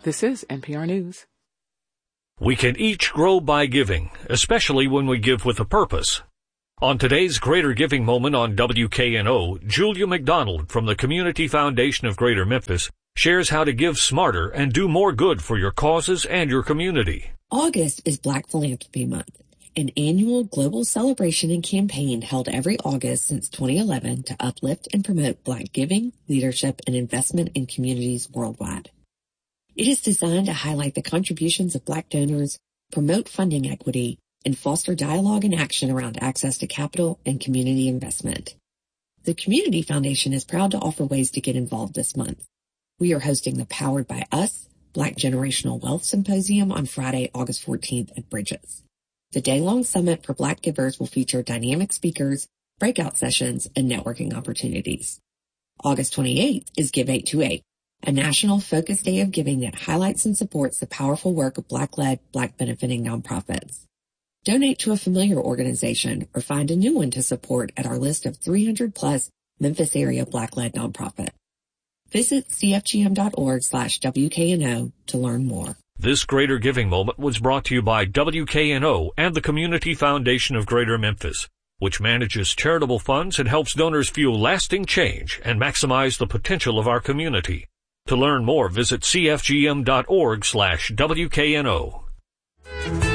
This is NPR News. We can each grow by giving, especially when we give with a purpose. On today's Greater Giving Moment on WKNO, Julia McDonald from the Community Foundation of Greater Memphis shares how to give smarter and do more good for your causes and your community. August is Black Philanthropy Month, an annual global celebration and campaign held every August since 2011 to uplift and promote Black giving, leadership, and investment in communities worldwide. It is designed to highlight the contributions of Black donors, promote funding equity, and foster dialogue and action around access to capital and community investment. The Community Foundation is proud to offer ways to get involved this month. We are hosting the Powered by Us Black Generational Wealth Symposium on Friday, August 14th at Bridges. The day-long summit for Black givers will feature dynamic speakers, breakout sessions, and networking opportunities. August 28th is Give 828, a national focused day of giving that highlights and supports the powerful work of Black-led, Black-benefiting nonprofits. Donate to a familiar organization or find a new one to support at our list of 300-plus Memphis area Black-led nonprofit. Visit cfgm.org/WKNO to learn more. This Greater Giving Moment was brought to you by WKNO and the Community Foundation of Greater Memphis, which manages charitable funds and helps donors fuel lasting change and maximize the potential of our community. To learn more, visit cfgm.org/WKNO.